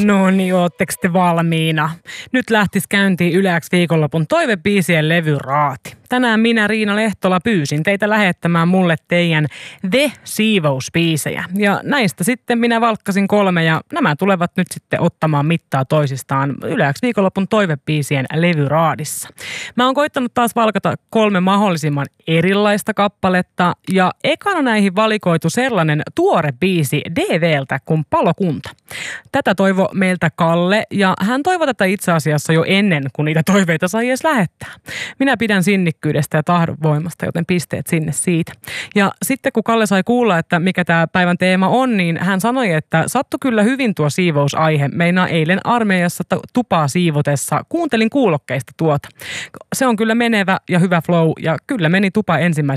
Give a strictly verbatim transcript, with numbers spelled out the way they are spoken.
No niin, ootteko te valmiina? Nyt lähtis käyntiin Yle X viikonlopun toivebiisien levyraati. Tänään minä, Riina Lehtola, pyysin teitä lähettämään mulle teidän The-siivousbiisejä. Ja näistä sitten minä valkkasin kolme ja nämä tulevat nyt sitten ottamaan mittaa toisistaan Yle X viikonlopun toivebiisien levyraadissa. Mä oon koittanut taas valkata kolme mahdollisimman erilaista kappaletta ja ekana näihin valikoitu sellainen tuore biisi D V:ltä kuin Palokunta. Tätä toivo meiltä Kalle ja hän toivoi tätä itse asiassa jo ennen kuin niitä toiveita sai edes lähettää. Minä pidän sinnikkyydestä ja tahdonvoimasta, joten pisteet sinne siitä. Ja sitten kun Kalle sai kuulla, että mikä tämä päivän teema on, niin hän sanoi, että sattui kyllä hyvin tuo siivousaihe. Meinaa eilen armeijassa tupaa siivotessa kuuntelin kuulokkeista tuota. Se on kyllä menevä ja hyvä flow ja kyllä meni tupa ensimmäisenä